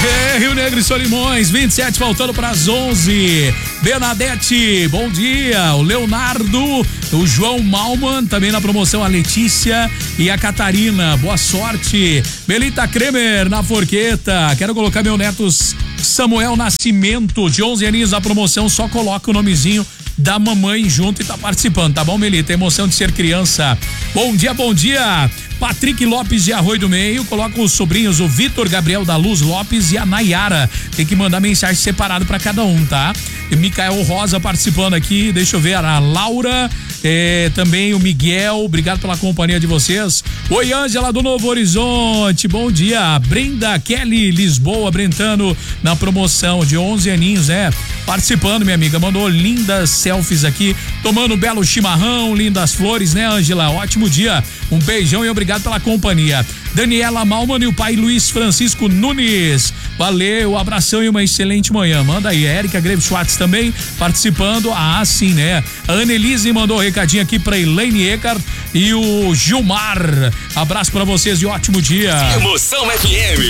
Rio Negro e Solimões, 27 faltando para as 11. Bernadette, bom dia. O Leonardo, o João Malman, também na promoção a Letícia e a Catarina, boa sorte. Melita Kremer na forqueta, quero colocar meu neto Samuel Nascimento, de 11 aninhos na promoção, só coloca o nomezinho da mamãe junto e tá participando, tá bom, Melita? Emoção de ser criança. Bom dia, bom dia. Patrick Lopes de Arroio do Meio, coloca os sobrinhos, o Vitor Gabriel da Luz Lopes e a Nayara. Tem que mandar mensagem separada para cada um, tá? E Micael Rosa participando aqui, deixa eu ver, a Laura, também o Miguel, obrigado pela companhia de vocês. Oi, Ângela do Novo Horizonte, bom dia. Brenda Kelly Lisboa, Brentano, na promoção de 11 aninhos, participando, minha amiga, mandou lindas selfies aqui, tomando um belo chimarrão, lindas flores, né, Ângela? Ótimo dia, um beijão e obrigado pela companhia. Daniela Malman e o pai Luiz Francisco Nunes, valeu, abração e uma excelente manhã. Manda aí, Érica Greve Schwartz também participando, sim, né? A Annelise mandou um recadinho aqui pra Elaine Eckart e o Gilmar, abraço pra vocês e ótimo dia. Emoção FM.